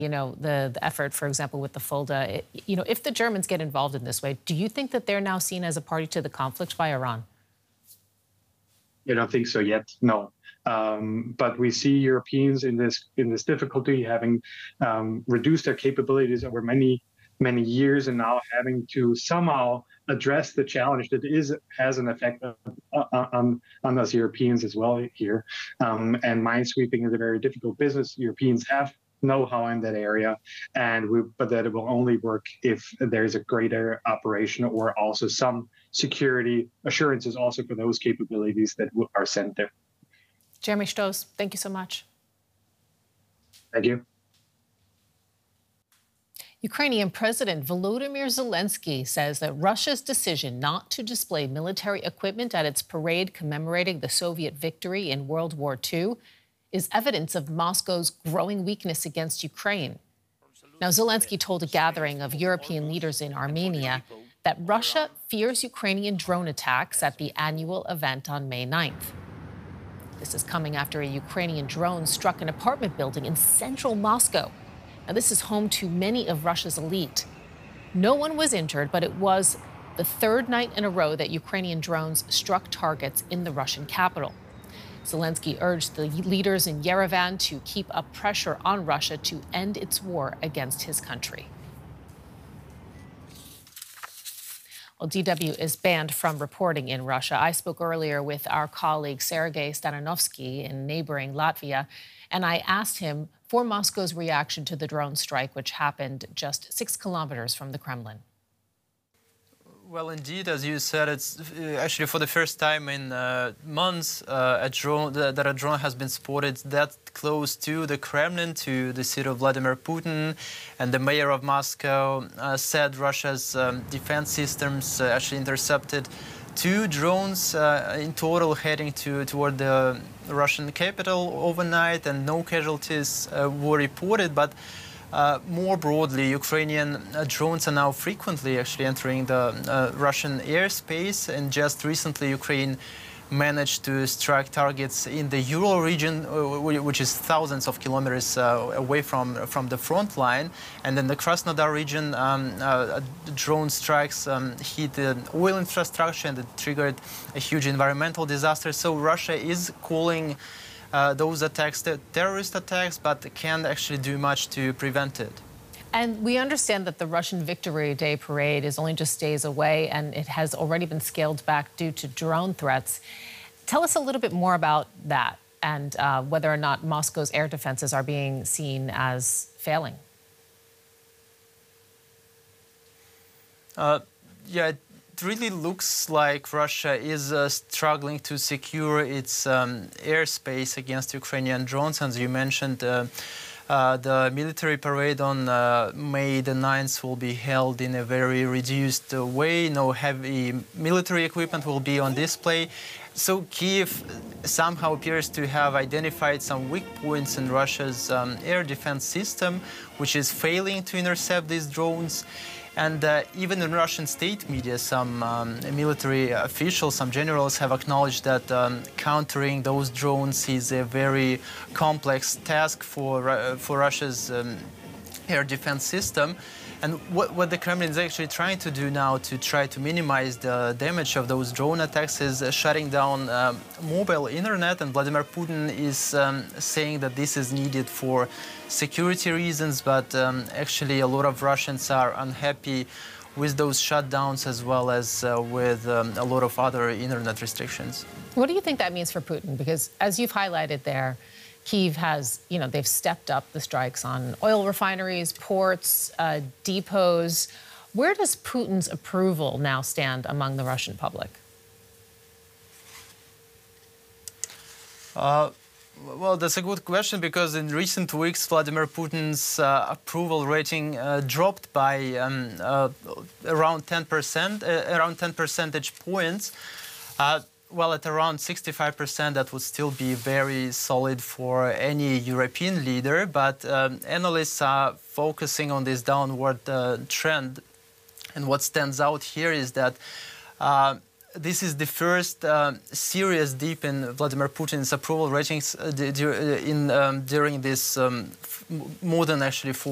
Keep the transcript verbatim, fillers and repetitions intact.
you know, the, the effort, for example, with the Fulda. It, you know, if the Germans get involved in this way, do you think that they're now seen as a party to the conflict by Iran? I don't think so yet, no. Um, but we see Europeans in this in this difficulty, having um, reduced their capabilities over many many years, and now having to somehow address the challenge that is has an effect on on, on us Europeans as well here. Um, and minesweeping is a very difficult business. Europeans have know-how in that area, and we, but that it will only work if there's a greater operation or also some security assurances also for those capabilities that are sent there. Jeremy Stoss, thank you so much. Thank you. Ukrainian President Volodymyr Zelensky says that Russia's decision not to display military equipment at its parade commemorating the Soviet victory in World War Two is evidence of Moscow's growing weakness against Ukraine. Now, Zelensky told a gathering of European leaders in Armenia that Russia fears Ukrainian drone attacks at the annual event on May ninth. This is coming after a Ukrainian drone struck an apartment building in central Moscow. Now, this is home to many of Russia's elite. No one was injured, but it was the third night in a row that Ukrainian drones struck targets in the Russian capital. Zelensky urged the leaders in Yerevan to keep up pressure on Russia to end its war against his country. Well, D W is banned from reporting in Russia. I spoke earlier with our colleague Sergei Stananovsky in neighboring Latvia, and I asked him for Moscow's reaction to the drone strike, which happened just six kilometers from the Kremlin. Well, indeed, as you said, it's actually for the first time in uh, months uh, a drone, that a drone has been spotted that close to the Kremlin, to the city of Vladimir Putin. And the mayor of Moscow uh, said Russia's um, defense systems uh, actually intercepted two drones uh, in total heading to toward the Russian capital overnight, and no casualties uh, were reported. But Uh, more broadly, Ukrainian uh, drones are now frequently actually entering the uh, Russian airspace, and just recently Ukraine managed to strike targets in the Ural region, uh, which is thousands of kilometers uh, away from, from the front line. And in the Krasnodar region, um, uh, drone strikes um, hit the oil infrastructure and it triggered a huge environmental disaster. So Russia is calling Uh, those attacks, the terrorist attacks, but can't actually do much to prevent it. And we understand that the Russian Victory Day parade is only just days away, and it has already been scaled back due to drone threats. Tell us a little bit more about that and uh, whether or not Moscow's air defenses are being seen as failing. Uh, yeah. It really looks like Russia is uh, struggling to secure its um, airspace against Ukrainian drones. As you mentioned, uh, uh, the military parade on uh, May the ninth will be held in a very reduced uh, way. No heavy military equipment will be on display. So Kyiv somehow appears to have identified some weak points in Russia's um, air defense system, which is failing to intercept these drones. And uh, even in Russian state media, some um, military officials, some generals have acknowledged that um, countering those drones is a very complex task for, uh, for Russia's um, air defense system. And what, what the Kremlin is actually trying to do now to try to minimize the damage of those drone attacks is uh, shutting down um, mobile internet. And Vladimir Putin is um, saying that this is needed for security reasons, but um, actually a lot of Russians are unhappy with those shutdowns as well as uh, with um, a lot of other internet restrictions. What do you think that means for Putin? Because as you've highlighted there, Kyiv has, you know, they've stepped up the strikes on oil refineries, ports, uh, depots. Where does Putin's approval now stand among the Russian public? Uh, well, that's a good question, because in recent weeks, Vladimir Putin's uh, approval rating uh, dropped by um, uh, around ten percent, uh, around ten percentage points. Uh, Well, at around sixty-five percent, that would still be very solid for any European leader. But um, analysts are focusing on this downward uh, trend. And what stands out here is that uh, this is the first uh, serious dip in Vladimir Putin's approval ratings uh, in, um, during this um, more than actually four